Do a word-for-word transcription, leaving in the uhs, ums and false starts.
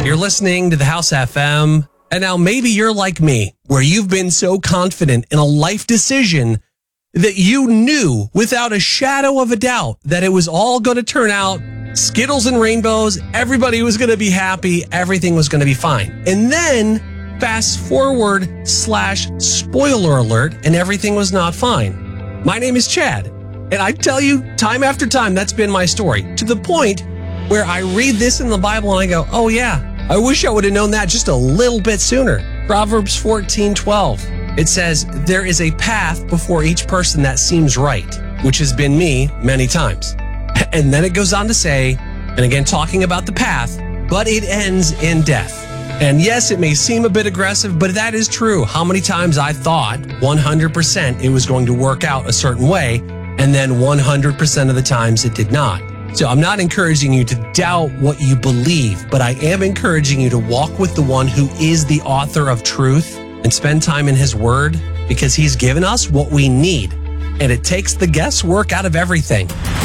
You're listening to the House F M, and now maybe you're like me, where you've been so confident in a life decision that you knew without a shadow of a doubt that it was all going to turn out Skittles and rainbows, everybody was going to be happy, everything was going to be fine. And then fast forward slash spoiler alert, and everything was not fine. My name is Chad, and I tell you time after time, that's been my story, to the point where I read this in the Bible and I go, oh yeah, I wish I would have known that just a little bit sooner. Proverbs fourteen twelve. It says, there is a path before each person that seems right, which has been me many times. And then it goes on to say, and again, talking about the path, but it ends in death. And yes, it may seem a bit aggressive, but that is true. How many times I thought one hundred percent it was going to work out a certain way, and then one hundred percent of the times it did not. So I'm not encouraging you to doubt what you believe, but I am encouraging you to walk with the one who is the author of truth and spend time in his word, because he's given us what we need, and it takes the guesswork out of everything.